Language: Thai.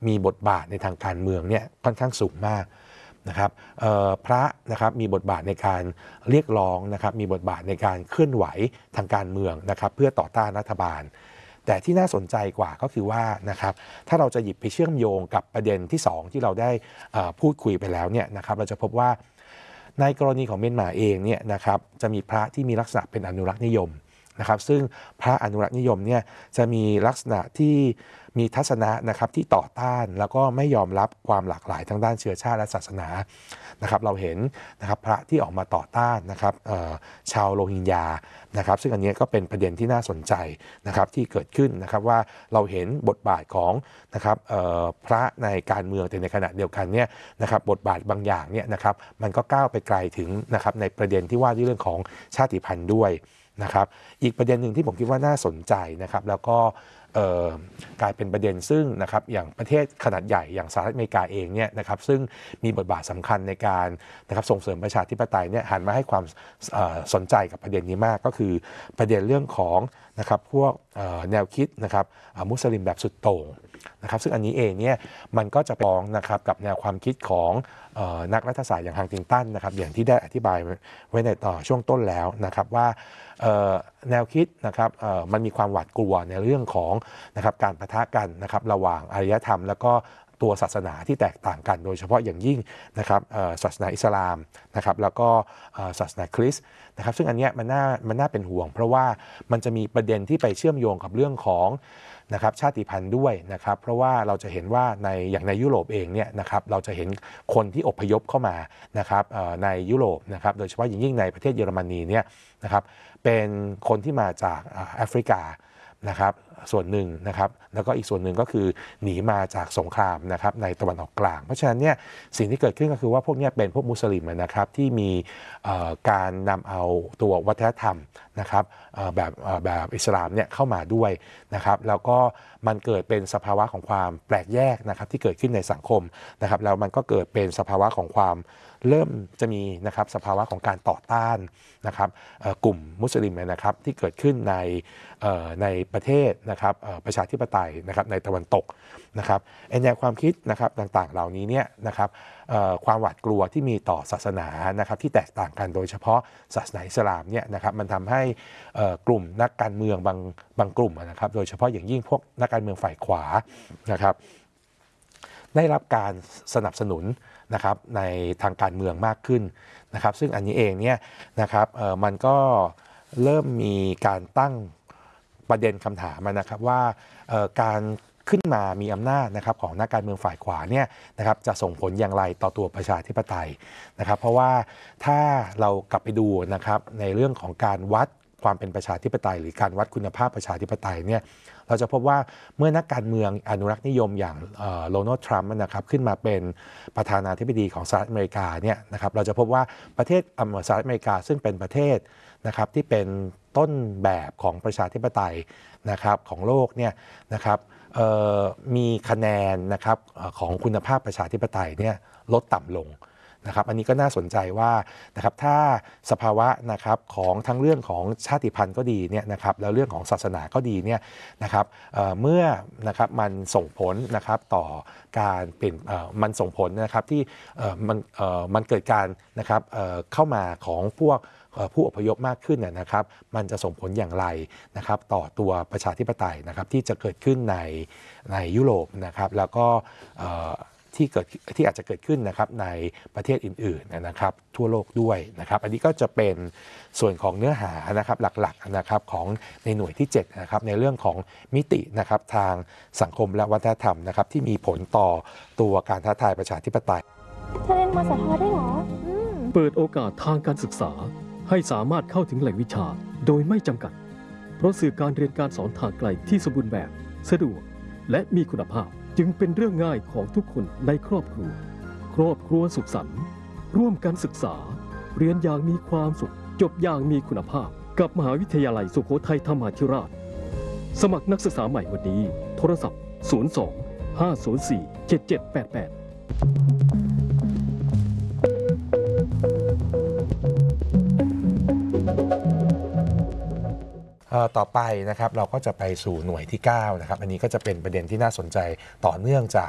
มีบทบาทในทางการเมืองเนี่ยค่อนข้างสูงมากนะครับพระนะครับมีบทบาทในการเรียกร้องนะครับมีบทบาทในการเคลื่อนไหวทางการเมืองนะครับเพื่อต่อต้านรัฐบาลแต่ที่น่าสนใจกว่าก็คือว่านะครับถ้าเราจะหยิบไปเชื่อมโยงกับประเด็นที่2ที่เราได้พูดคุยไปแล้วเนี่ยนะครับเราจะพบว่าในกรณีของเมียนมาเองเนี่ยนะครับจะมีพระที่มีลักษณะเป็นอนุรักษ์นิยมนะครับซึ่งพระอนุรักษ์นิยมเนี่ยจะมีลักษณะที่มีทัศนะนะครับที่ต่อต้านแล้วก็ไม่ยอมรับความหลากหลายทางด้านเชื้อชาติและศาสนานะครับเราเห็นนะครับพระที่ออกมาต่อต้านนะครับชาวโรฮิงญานะครับซึ่งอันนี้ก็เป็นประเด็นที่น่าสนใจนะครับที่เกิดขึ้นนะครับว่าเราเห็นบทบาทของนะครับพระในการเมืองแต่ในขณะเดียวกันเนี่ยนะครับบทบาทบางอย่างเนี่ยนะครับมันก็ก้าวไปไกลถึงนะครับในประเด็นที่ว่าด้วยเรื่องของชาติพันธุ์ด้วยนะครับอีกประเด็นหนึ่งที่ผมคิดว่าน่าสนใจนะครับแล้วก็กลายเป็นประเด็นซึ่งนะครับอย่างประเทศขนาดใหญ่อย่างสหรัฐอเมริกาเองเนี่ยนะครับซึ่งมีบทบาทสำคัญในการนะครับส่งเสริมประชาธิปไตยเนี่ยหันมาให้ความสนใจกับประเด็นนี้มากก็คือประเด็นเรื่องของนะครับพวกแนวคิดนะครับมุสลิมแบบสุดโต่งนะครับซึ่งอันนี้เองเนี่ยมันก็จะฟ้องนะครับกับแนวความคิดของนักรัฐศาสตร์อย่างฮังติงตันนะครับอย่างที่ได้อธิบายไว้ในช่วงต้นแล้วนะครับว่าแนวคิดนะครับมันมีความหวาดกลัวในเรื่องของนะครับการปะทะกันนะครับระหว่างอารยธรรมแล้วก็ตัวศาสนาที่แตกต่างกันโดยเฉพาะอย่างยิ่งนะครับศาสนาอิสลามนะครับแล้วก็ศาสนาคริสต์นะครับซึ่งอันนี้มันน่าเป็นห่วงเพราะว่ามันจะมีประเด็นที่ไปเชื่อมโยงกับเรื่องของนะครับชาติพันธุ์ด้วยนะครับเพราะว่าเราจะเห็นว่าอย่างในยุโรปเองเนี่ยนะครับเราจะเห็นคนที่อพยพเข้ามานะครับในยุโรปนะครับโดยเฉพาะอย่างยิ่งในประเทศเยอรมนีเนี่ยนะครับเป็นคนที่มาจากแอฟริกานะครับส่วนหนึ่งนะครับแล้วก็อีกส่วนหนึ่งก็คือหนีมาจากสงครามนะครับในตะวันออกกลางเพราะฉะนั้นเนี่ยสิ่งที่เกิดขึ้นก็คือว่าพวกนี้เป็นพวกมุสลิมนะครับที่มีการนำเอาตัววัฒนธรรมนะครับแบบอิสลามเนี่ยเข้ามาด้วยนะครับแล้วก็มันเกิดเป็นสภาวะของความแปลกแยกนะครับที่เกิดขึ้นในสังคมนะครับแล้วมันก็เกิดเป็นสภาวะของความเริ่มจะมีนะครับสภาวะของการต่อต้านนะครับกลุ่มมุสลิมนะครับที่เกิดขึ้นในประเทศนะครับประชาธิปไตยนะครับในตะวันตกนะครับแนวความคิดนะครับต่างๆเหล่านี้เนี่ยนะครับความหวาดกลัวที่มีต่อศาสนานะครับที่แตกต่างกันโดยเฉพาะศาสนาอิสลามเนี่ยนะครับมันทำให้กลุ่มนักการเมืองบางกลุ่มนะครับโดยเฉพาะอย่างยิ่งพวกนักการเมืองฝ่ายขวานะครับได้รับการสนับสนุนนะครับในทางการเมืองมากขึ้นนะครับซึ่งอันนี้เองเนี่ยนะครับมันก็เริ่มมีการตั้งประเด็นคำถามนะครับว่าการขึ้นมามีอำนาจนะครับของนักการเมืองฝ่ายขวาเนี่ยนะครับจะส่งผลอย่างไรต่อตัวประชาธิปไตยนะครับเพราะว่าถ้าเรากลับไปดูนะครับในเรื่องของการวัดความเป็นประชาธิปไตยหรือการวัดคุณภาพประชาธิปไตยเนี่ยเราจะพบว่าเมื่อนักการเมืองอนุรักษ์นิยมอย่างโดนัลด์ทรัมป์นะครับขึ้นมาเป็นประธานาธิบดีของสหรัฐอเมริกาเนี่ยนะครับเราจะพบว่าประเทศสหรัฐอเมริกาซึ่งเป็นประเทศนะครับที่เป็นต้นแบบของประชาธิปไตยนะครับของโลกเนี่ยนะครับมีคะแนนนะครับของคุณภาพประชาธิปไตยเนี่ยลดต่ำลงนะครับอันนี้ก็น่าสนใจว่านะครับถ้าสภาวะนะครับของทั้งเรื่องของชาติพันธุ์ก็ดีเนี่ยนะครับแล้วเรื่องของศาสนาก็ดีเนี่ยนะครับเมื่อนะครับมันส่งผลนะครับต่อการเปลี่ยนมันส่งผลนะครับที่มันเกิดการนะครับเข้ามาของพวกผู้อพยพมากขึ้นนะครับมันจะส่งผลอย่างไรนะครับต่อตัวประชาธิปไตยนะครับที่จะเกิดขึ้นในยุโรปนะครับแล้วก็ที่อาจจะเกิดขึ้นนะครับในประเทศอื่นๆนะครับทั่วโลกด้วยนะครับอันนี้ก็จะเป็นส่วนของเนื้อหานะครับหลักๆนะครับของในหน่วยที่7นะครับในเรื่องของมิตินะครับทางสังคมและวัฒนธรรมนะครับที่มีผลต่อตัวการท้าทายประชาธิปไตยเธอเรียนมสทได้หรอเปิดโอกาสทางการศึกษาให้สามารถเข้าถึงแหล่งวิชาโดยไม่จำกัดเพราะสื่อการเรียนการสอนทางไกลที่สมบูรณ์แบบสะดวกและมีคุณภาพจึงเป็นเรื่องง่ายของทุกคนในครอบครัวสุขสันต์ร่วมกันศึกษาเรียนอย่างมีความสุขจบอย่างมีคุณภาพกับมหาวิทยาลัยสุโขทัยธรรมาธิราชสมัครนักศึกษาใหม่วันนี้โทรศัพท์02-504-7788 ต่อไปนะครับเราก็จะไปสู่หน่วยที่9นะครับอันนี้ก็จะเป็นประเด็นที่น่าสนใจต่อเนื่องจาก